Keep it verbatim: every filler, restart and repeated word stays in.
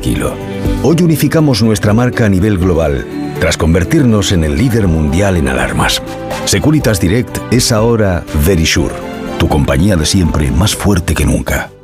tranquilo. Hoy unificamos nuestra marca a nivel global, tras convertirnos en el líder mundial en alarmas. Securitas Direct es ahora Verisure, tu compañía de siempre más fuerte que nunca.